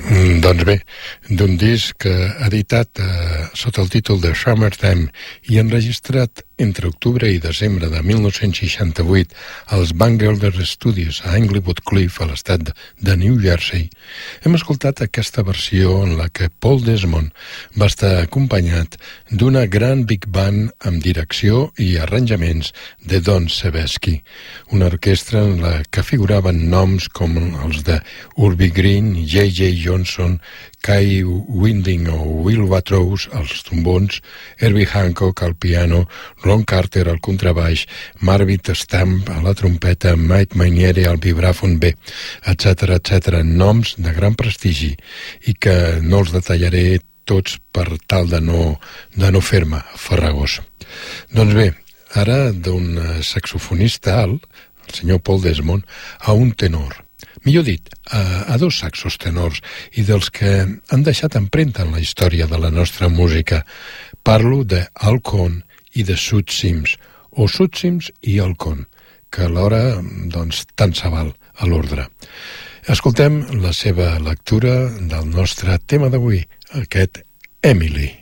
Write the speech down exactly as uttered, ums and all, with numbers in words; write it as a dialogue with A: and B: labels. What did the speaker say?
A: Mm, doncs bé, d'un disc eh, editat eh, sota el títol de Summertime i enregistrat entre octubre i desembre de mil nou-cents seixanta-vuit als Bangalter Studios a Englewood Cliff, a l'estat de, de New Jersey, hem escoltat aquesta versió en la que Paul Desmond va estar acompanyat d'una gran big band amb direcció i arranjaments de Don Sebesky, una orquestra en la que figuraven noms com els de Urbie Green, J J Johnson, Kai Winding o Will Watrous als trombons, Herbie Hancock al piano, Ron Carter al contrabaix, Marvin Stamp a la trompeta, Mike Mainieri al vibràfon B, etcètera, etcètera, noms de gran prestigi i que no els detallaré tots per tal de no, de no fer-me farragós. Doncs bé, ara d'un saxofonista alt, el senyor Paul Desmond, a un tenor. Millor dit, a, a dos saxos tenors i dels que han deixat empremta en la història de la nostra música. Parlo de Al Cohn i de Sud Sims, o Sud Sims i Al Cohn, que alhora, doncs, tant se val a l'ordre. Escoltem la seva lectura del nostre tema d'avui, aquest Emily.